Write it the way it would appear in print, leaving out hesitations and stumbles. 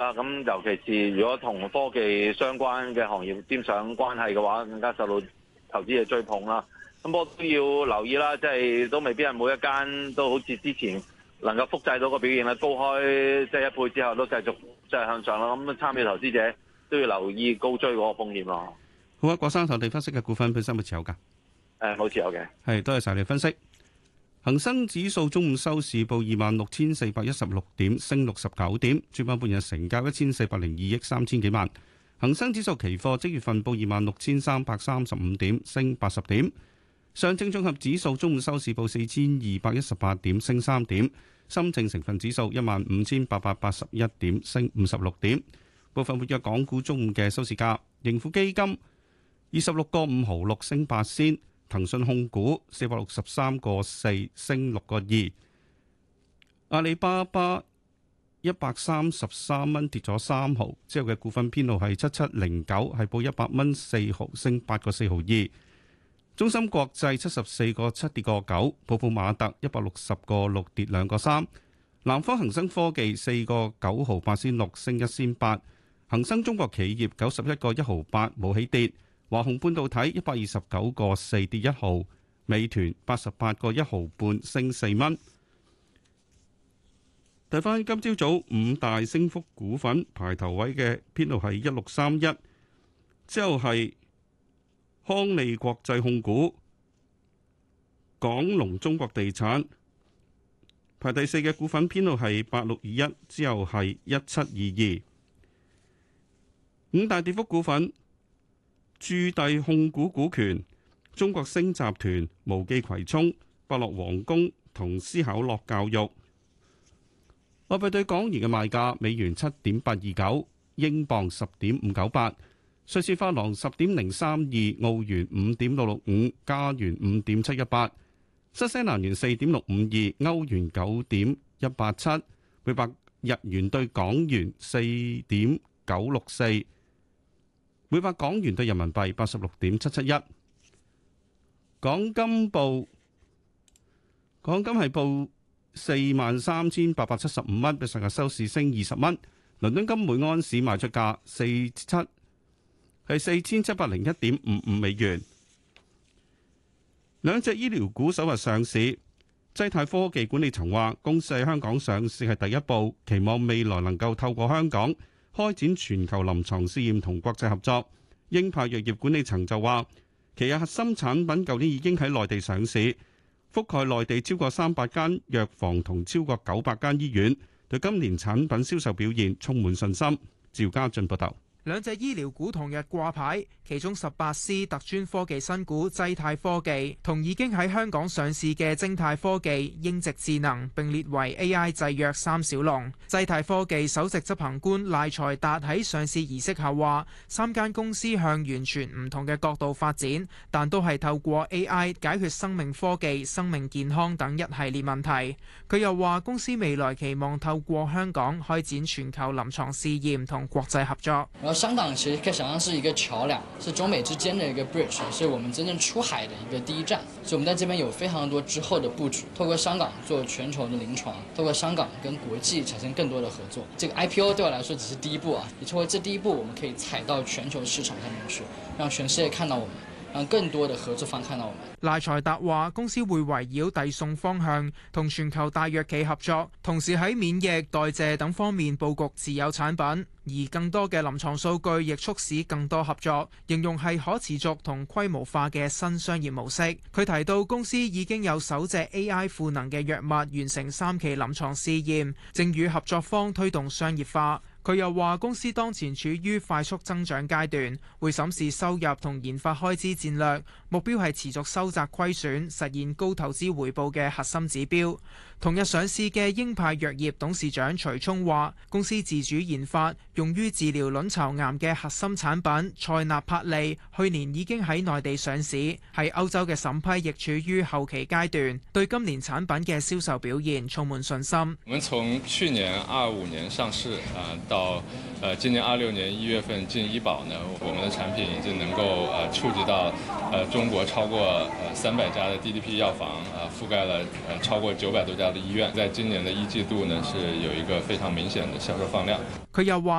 啦。咁尤其是如果同科技相關嘅行業沾上關係嘅話，更加受到投資嘅追捧啦。咁我都要留意啦，即係都未必係每一間都好似之前能夠複製到個表現啦，高開即係1倍之後都繼續即係向上啦。咁參與投資者都要留意高追嗰個風險咯。 好啊，郭生，同你分析嘅股份本身有冇持有㗎？ 冇持有嘅。 係，多謝晒你分析。恒生指數中午收市報26,416點，升69點。主板半日成交1402億3千幾萬。恒生指數期貨即月份報26,335點，升80點。上證綜合指數中午收市報4,218點，升3點。深證成分指數15,881點，升56點。部分活躍港股中午嘅收市價：盈富基金26個5毫6升8仙，騰訊控股463個4升6個2，阿里巴巴133蚊跌咗3毫，之後嘅股份編號係7709，係報100蚊4毫升8個4毫2。中芯國際74個7跌個9，普普馬特160個6跌2個3。南方恒生科技4個9毫8仙6升1仙8。恒生中國企業91個1毫8冇起跌。華虹半導體129個4跌1毫。美團88個1毫半升4蚊。睇返今朝早5大升幅股份，排頭位嘅編號係1631，之後係康利國際控股、港龍中國地產，排第四嘅股份編號係8621，之後係1722。五大跌幅股份：駐地控股股權、中國星集團、無記葵涌、百樂皇宮同思考樂教育。外幣對港元嘅賣價：美元7.829，英鎊10.598，瑞士法郎10.032，澳元5.665，加元5.718，新西蘭元4.652，歐元9.187，每百日元對港元4.964，每百港元對人民幣86.771。港金係報43,875蚊，比上日收市升20蚊。倫敦金每盎司賣出價4,701.55美元。兩隻醫療股首日上市，濟泰科技管理層話，公司喺香港上市係第一步，期望未來能夠透過香港開展全球臨床試驗同國際合作。英派藥業管理層就話，旗下核心產品舊年已經喺內地上市，覆蓋內地超過300間藥房同超過900間醫院，對今年產品銷售表現充滿信心。趙家俊報道。 兩隻醫療股同日掛牌，其中18C 特專科技新股濟泰科技同已經喺香港上市嘅精泰科技、英直智能並列為 AI 製藥三小龍。濟泰科技首席執行官賴財達喺上市儀式後話，3間公司向完全唔同嘅角度發展，但都係透過 AI 解決生命科技、生命健康等一系列問題。佢又話，公司未來期望透過香港開展全球臨床試驗同國際合作。 香港其實可以想象是一個橋樑，是中美之間的一個 bridge，是我們真正出海的一個第一站。所以我們在這邊有非常多之後的佈局，透過香港做全球的臨床，透過香港跟國際產生更多的合作。這個 IPO 對我來說只是第一步啊，也透過這第一步，我們可以踩到全球市場上面去，讓全世界看到我們，讓更多的合作方看到我們。 賴財達話：公司會圍繞遞送方向同全球大藥企合作，同時喺免疫、代謝等方面佈局自有產品，而更多嘅臨床數據亦促使更多合作，形容係可持續同規模化嘅新商業模式。佢提到公司已經有首隻 AI 賦能嘅藥物完成3期臨床試驗，正與合作方推動商業化。佢又話公司當前處於快速增長階段，會審視收入同研發開支戰略，目標係持續收窄虧損，實現高投資回報嘅核心指標。同日上市嘅英派藥業董事長徐聰話，公司自主研發用於治療卵巢癌嘅核心產品塞納帕利，去年已經喺內地上市，喺歐洲嘅審批亦處於後期階段，對今年產品嘅銷售表現充滿信心。 我們從去年25年上市到今年26年1月份進醫保呢，我們的產品已經能夠觸及到中國超過300家的 DDP 藥房，覆蓋了超過900多家的醫院。在今年的1季度呢，是有一個非常明顯的銷售放量。 佢又話